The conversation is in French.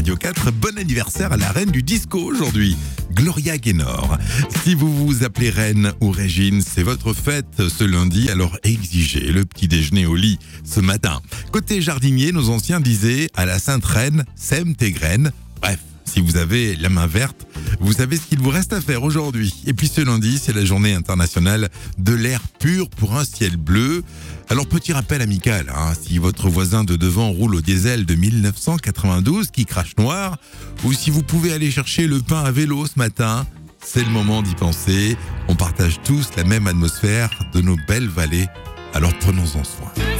Radio 4. Bon anniversaire à la reine du disco aujourd'hui, Gloria Gaynor. Si vous vous appelez Reine ou Régine, c'est votre fête ce lundi, alors exigez le petit déjeuner au lit ce matin. Côté jardinier, nos anciens disaient à la Sainte Reine, sème tes graines. Bref, si vous avez la main verte, vous savez ce qu'il vous reste à faire aujourd'hui. Et puis ce lundi, c'est la journée internationale de l'air pur pour un ciel bleu. Alors petit rappel amical, si votre voisin de devant roule au diesel de 1992 qui crache noir, ou si vous pouvez aller chercher le pain à vélo ce matin, c'est le moment d'y penser. On partage tous la même atmosphère de nos belles vallées, alors prenons-en soin.